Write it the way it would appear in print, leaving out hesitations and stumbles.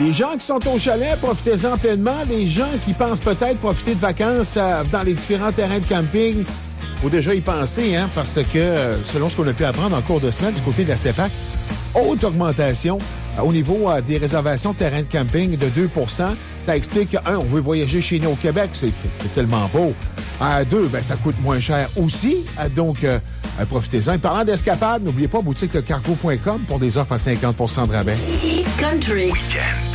Les gens qui sont au chalet, profitez-en pleinement. Les gens qui pensent peut-être profiter de vacances dans les différents terrains de camping, faut déjà y penser, hein, parce que, selon ce qu'on a pu apprendre en cours de semaine du côté de la CEPAC, haute augmentation au niveau des réservations de terrains de camping de 2 %. Ça explique que, un, on veut voyager chez nous au Québec, c'est tellement beau. Deux, ben, ça coûte moins cher aussi. Donc, profitez-en. Et parlant d'escapade, n'oubliez pas, boutique lecargo.com pour des offres à 50 % de rabais. Country. Week-end.